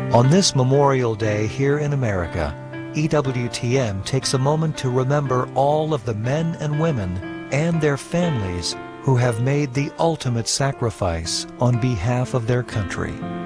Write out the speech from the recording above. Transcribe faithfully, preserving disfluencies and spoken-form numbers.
On this Memorial Day here in America, E W T M takes a moment to remember all of the men and women and their families who have made the ultimate sacrifice on behalf of their country.